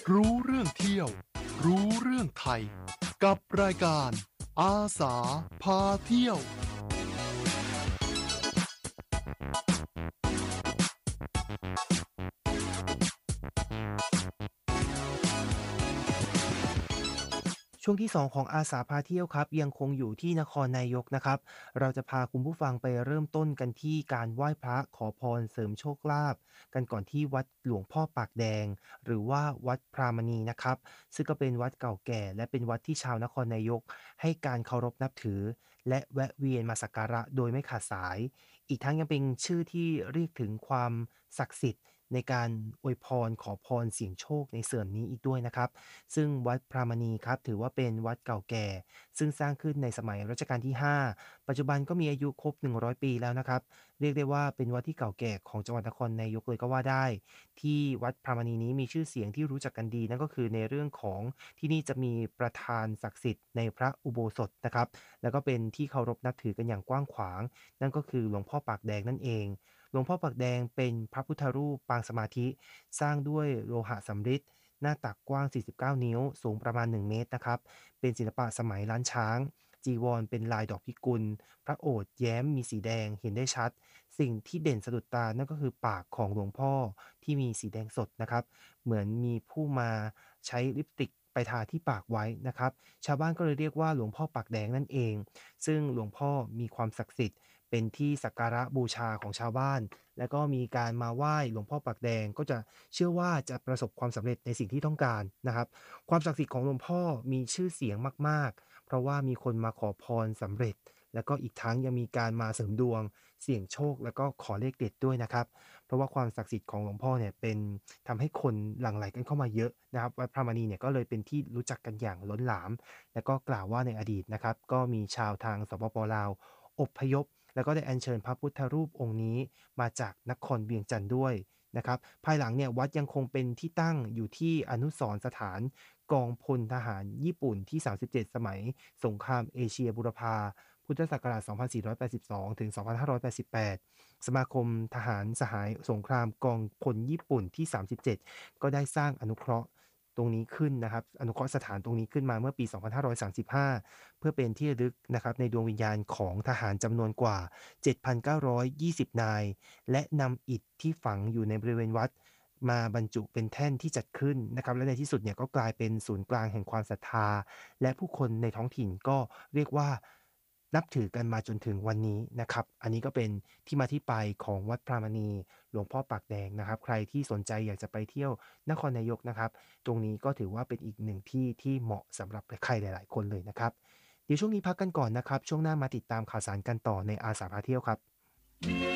รู้เรื่องเที่ยวรู้เรื่องไทยกับรายการอาสาพาเที่ยวช่วงที่2ของอาสาพาเที่ยวครับยังคงอยู่ที่นครนายกนะครับเราจะพาคุณผู้ฟังไปเริ่มต้นกันที่การไหว้พระขอพรเสริมโชคลาภกันก่อนที่วัดหลวงพ่อปากแดงหรือว่าวัดพรามณีนะครับซึ่งก็เป็นวัดเก่าแก่และเป็นวัดที่ชาวนครนายกให้การเคารพนับถือและแวะเวียนมาสักการะโดยไม่ขาดสายอีกทั้งยังเป็นชื่อที่เรียกถึงความศักดิ์สิทธิ์ในการอวยพรขอพรเสี่ยงโชคในส่วนนี้อีกด้วยนะครับ ซึ่งวัดพรามณีครับถือว่าเป็นวัดเก่าแก่ซึ่งสร้างขึ้นในสมัยรัชกาลที่5ปัจจุบันก็มีอายุครบ100ปีแล้วนะครับเรียกได้ว่าเป็นวัดที่เก่าแก่ของจังหวัดนครนายกเลยก็ว่าได้ที่วัดพรามณีนี้มีชื่อเสียงที่รู้จักกันดีนั่นก็คือในเรื่องของที่นี่จะมีประธานศักดิ์สิทธิ์ในพระอุโบสถนะครับแล้วก็เป็นที่เคารพนับถือกันอย่างกว้างขวางนั่นก็คือหลวงพ่อปากแดงนั่นเองหลวงพ่อปากแดงเป็นพระพุทธรูปปางสมาธิสร้างด้วยโลหะสำริด หน้าตักกว้าง 49 นิ้ว สูงประมาณ 1 เมตรนะครับ เป็นศิลปะสมัยล้านช้าง จีวรเป็นลายดอกพิกุล พระโอษฐ์แย้มมีสีแดงเห็นได้ชัด สิ่งที่เด่นสะดุดตานั่นก็คือปากของหลวงพ่อที่มีสีแดงสดนะครับ เหมือนมีผู้มาใช้ลิปสติกไปทาที่ปากไว้นะครับ ชาวบ้านก็เลยเรียกว่าหลวงพ่อปากแดงนั่นเอง ซึ่งหลวงพ่อมีความศักดิ์สิทธิ์เป็นที่สักการะบูชาของชาวบ้าน แล้วก็มีการมาไหว้หลวงพ่อปากแดงก็จะเชื่อว่าจะประสบความสำเร็จในสิ่งที่ต้องการนะครับความศักดิ์สิทธิ์ของหลวงพ่อมีชื่อเสียงมากๆเพราะว่ามีคนมาขอพรสำเร็จแล้วก็อีกทั้งยังมีการมาเสริมดวงเสี่ยงโชคแล้วก็ขอเลขเด็ดด้วยนะครับเพราะว่าความศักดิ์สิทธิ์ของหลวงพ่อเนี่ยเป็นทำให้คนหลั่งไหลกันเข้ามาเยอะนะครับวัดพระมณีเนี่ยก็เลยเป็นที่รู้จักกันอย่างล้นหลามแล้วก็กล่าวว่าในอดีตนะครับก็มีชาวทางสปปลาวอพยพ แล้วก็ได้อัญเชิญพระพุทธรูปองค์นี้มาจากนครเวียงจันทร์ด้วยนะครับภายหลังเนี่ยวัดยังคงเป็นที่ตั้งอยู่ที่อนุสรณ์สถานกองพลทหารญี่ปุ่นที่37สมัยสงครามเอเชียบูรพาพุทธศักราช2482ถึง2588สมาคมทหารสหายสงครามกองพลญี่ปุ่นที่37ก็ได้สร้างอนุเคราะห์ตรงนี้ขึ้นนะครับอนุเคราะห์สถานตรงนี้ขึ้นมาเมื่อปี2535 เพื่อเป็นที่ระลึกนะครับในดวงวิญญาณของทหารจำนวนกว่า 7,920 นาย และนำอิฐที่ฝังอยู่ในบริเวณวัดมาบรรจุเป็นแท่นที่จัดขึ้นนะครับและในที่สุดเนี่ยก็กลายเป็นศูนย์กลางแห่งความศรัทธาและผู้คนในท้องถิ่นก็เรียกว่านับถือกันมาจนถึงวันนี้นะครับอันนี้ก็เป็นที่มาที่ไปของวัดพระมณีหลวงพ่อปากแดงนะครับใครที่สนใจอยากจะไปเที่ยวนครนายกนะครับ ตรงนี้ก็ถือว่าเป็นอีกหนึ่งที่ที่เหมาะสำหรับใครหลายๆคนเลยนะครับเดี๋ยวช่วงนี้พักกันก่อนนะครับช่วงหน้ามาติดตามข่าวสารกันต่อในอาสาพาเที่ยวครับ